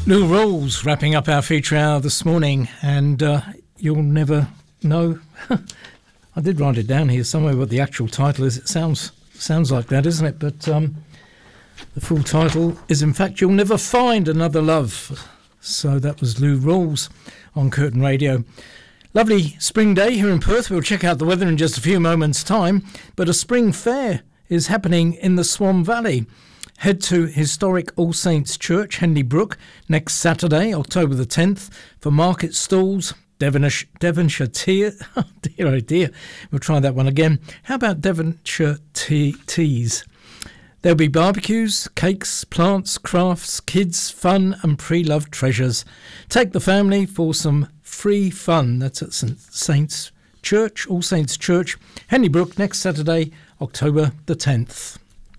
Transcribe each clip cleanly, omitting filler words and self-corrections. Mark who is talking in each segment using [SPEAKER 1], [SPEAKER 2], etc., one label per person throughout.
[SPEAKER 1] Lou Rawls wrapping up our feature hour this morning, and you'll never know. I did write it down here somewhere what the actual title is. It sounds like that, isn't it? But the full title is, in fact, You'll Never Find Another Love. So that was Lou Rawls on Curtin Radio. Lovely spring day here in Perth. We'll check out the weather in just a few moments' time. But a spring fair is happening in the Swan Valley. Head to historic All Saints Church, Henley Brook, next Saturday, October the 10th, for market stalls, Devonshire tea. Oh dear. We'll try that one again. How about Devonshire teas? There'll be barbecues, cakes, plants, crafts, kids, fun and pre-loved treasures. Take the family for some free fun. That's at St Saints Church, All Saints Church, Henley Brook, next Saturday, October the 10th.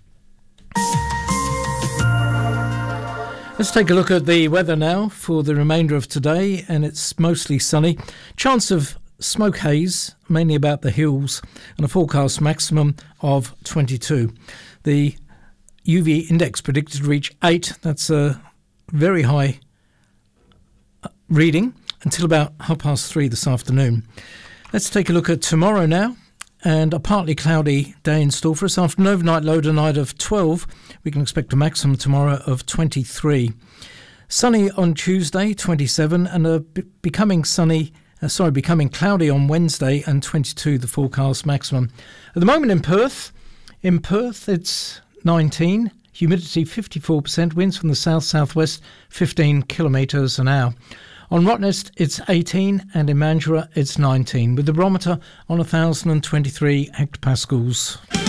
[SPEAKER 1] Let's take a look at the weather now for the remainder of today, and it's mostly sunny. Chance of smoke haze, mainly about the hills, and a forecast maximum of 22. The UV index predicted to reach 8. That's a very high reading until about 3:30 this afternoon. Let's take a look at tomorrow now. And a partly cloudy day in store for us. After an overnight low tonight of 12, we can expect a maximum tomorrow of 23. Sunny on Tuesday, 27, and becoming cloudy on Wednesday, and 22 the forecast maximum. At the moment in Perth it's 19, humidity 54%, winds from the south-southwest 15 kilometres an hour. On Rottnest, it's 18, and in Mandurah, it's 19, with the barometer on 1,023 hectopascals.